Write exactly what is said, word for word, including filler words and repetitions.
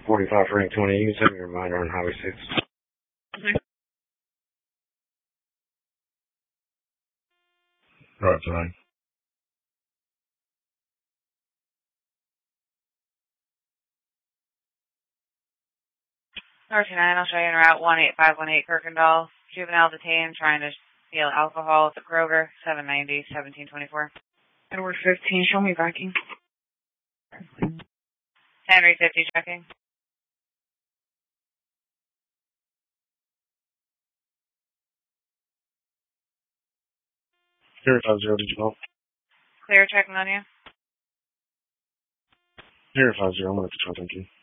forty-five for rank twenty. You can send me a reminder on Highway six. Okay. Right, fine. North nine, I'll show you in route one eight five one eight Kirkendall. Juvenile detained trying to steal alcohol at the Kroger, seven ninety, seventeen twenty-four. Edward fifteen, show me backing. Henry fifty checking. Zero five zero, did you call? Clear checking on you. Zero five zero, I'm going to patrol, thank you.